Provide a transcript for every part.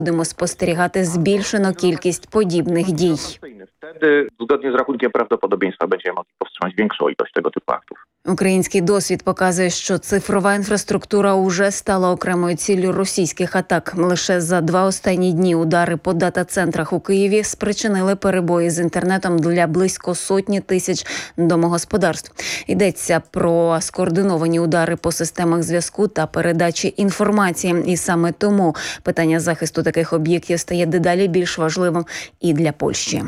Будемо спостерігати збільшену кількість подібних дій. Wtedy, zgodnie z rachunkiem prawdopodobieństwa, będziemy mogli powstrzymać większą ilość tego typu aktów. Український досвід показує, що цифрова інфраструктура уже стала окремою ціллю російських атак. Лише за 2 останні дні удари по дата-центрах у Києві спричинили перебої з інтернетом для близько 100 тисяч домогосподарств. Йдеться про скоординовані удари по системах зв'язку та передачі інформації. І саме тому питання захисту таких об'єктів стає дедалі більш важливим і для Польщі.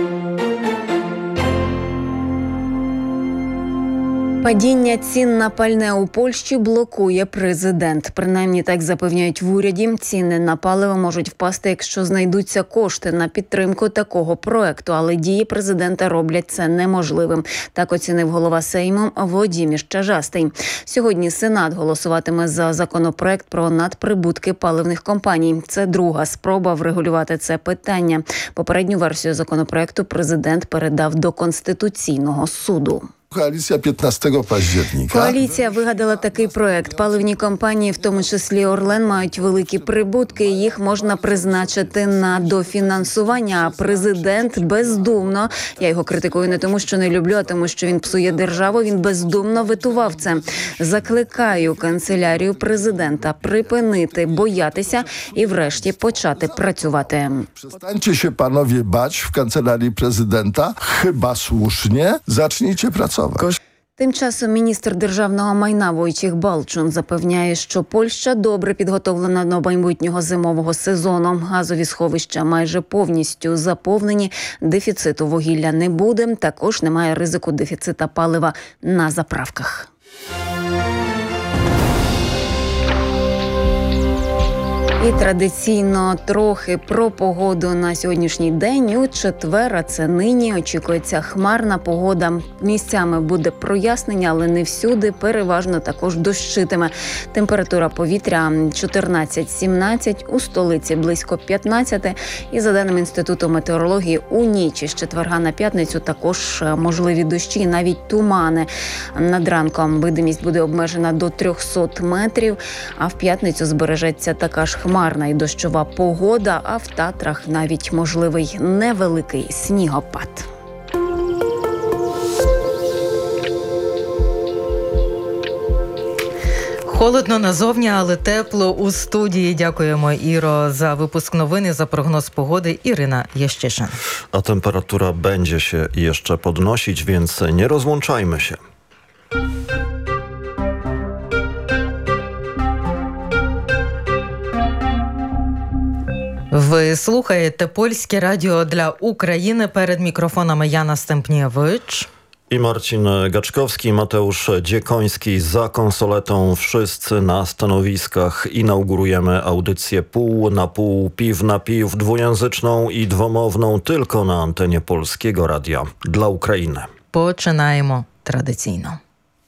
Падіння цін на пальне у Польщі блокує президент. Принаймні так запевняють в уряді. Ціни на паливо можуть впасти, якщо знайдуться кошти на підтримку такого проекту. Але дії президента роблять це неможливим. Так оцінив голова Сейму Владимир Чажастий. Сьогодні Сенат голосуватиме за законопроект про надприбутки паливних компаній. Це друга спроба врегулювати це питання. Попередню версію законопроекту президент передав до Конституційного суду. Коаліція 15 паździernika. Коаліція вигадала такий проект. Паливні компанії, в тому числі Орлен, мають великі прибутки. Їх можна призначити на дофінансування. А президент бездумно, я його критикую не тому, що не люблю, а тому, що він псує державу, він бездумно ветував це. Закликаю канцелярію президента припинити боятися і врешті почати працювати. Przestańcie się panowie bać w kancelarii prezydenta, chyba słusznie, zacznijcie pracować. Тим часом міністр державного майна Войчіх Балчун запевняє, що Польща добре підготовлена до майбутнього зимового сезону. Газові сховища майже повністю заповнені, дефіциту вугілля не буде, також немає ризику дефіцита палива на заправках. І традиційно трохи про погоду на сьогоднішній день. У четвер, а це нині, очікується хмарна погода. Місцями буде прояснення, але не всюди, переважно також дощитиме. Температура повітря 14-17, у столиці близько 15. І за даними Інституту метеорології, у ніч із четверга на п'ятницю також можливі дощі, навіть тумани. Над ранком видимість буде обмежена до 300 метрів, а в п'ятницю збережеться така ж хмарна і дощова погода, а в Татрах навіть можливий невеликий снігопад. Холодно назовні, але тепло у студії. Дякуємо, Іро, за випуск новин і за прогноз pogody. Iryna Jeszczyszyn. A temperatura będzie się jeszcze podnosić, więc nie rozłączajmy się. Ви слухаєте Польське радіо для України. Перед мікрофонами Jana Stępniewicz I Marcin Gaczkowski, Mateusz Dziekoński za konsoletą. Wszyscy na stanowiskach. Inaugurujemy audycję pół na pół, piw na piw, dwujęzyczną i dwomowną tylko na antenie Polskiego Radia dla України. Починаємо традиційно.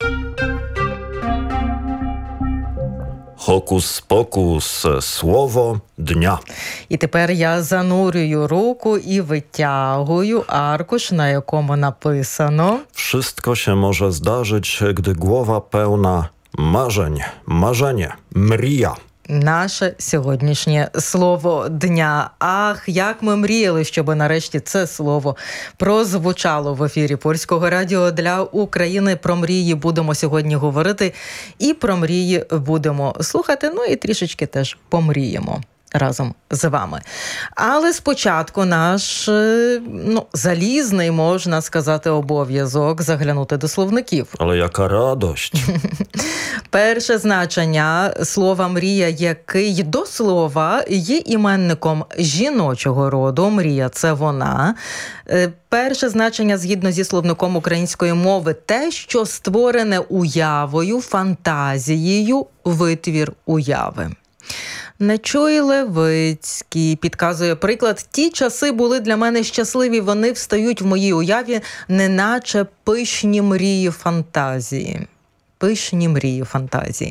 Hokus pokus, słowo dnia. І тепер я занурюю руку і витягую аркуш, на якому написано: Wszystko się może zdarzyć, gdy głowa pełna marzeń. Marzenie, mrija. Наше сьогоднішнє слово дня. Ах, як ми мріяли, щоб нарешті це слово прозвучало в ефірі Польського радіо для України. Про мрії будемо сьогодні говорити і про мрії будемо слухати, ну і трішечки теж помріємо разом з вами. Але спочатку наш, залізний, можна сказати, обов'язок заглянути до словників. Але яка радость! Перше значення слова «мрія», який до слова є іменником жіночого роду. Мрія – це вона. Перше значення, згідно зі словником української мови, те, що створене уявою, фантазією, витвір уяви. Нечуй Левицький підказує приклад. Ті часи були для мене щасливі, вони встають в моїй уяві, неначе пишні мрії фантазії. Пишні мрії фантазії.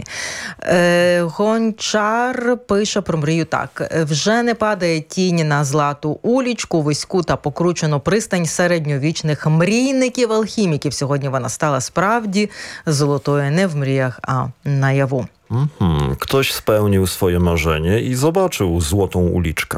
Гончар пише про мрію так. Вже не падає тінь на злату улічку, вузьку та покручену пристань середньовічних мрійників-алхіміків. Сьогодні вона стала справді золотою не в мріях, а наяву. Ktoś spełnił swoje marzenie i zobaczył złotą uliczkę.